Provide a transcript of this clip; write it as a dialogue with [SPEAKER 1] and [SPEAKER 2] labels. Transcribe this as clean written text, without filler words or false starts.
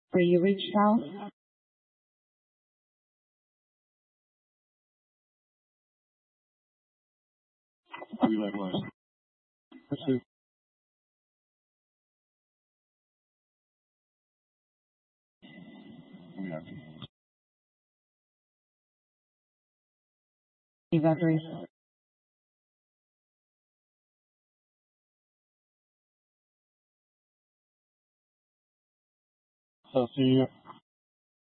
[SPEAKER 1] Where you reached out?
[SPEAKER 2] Relay was. Pursuit.
[SPEAKER 1] Evacuation.
[SPEAKER 2] So, see you.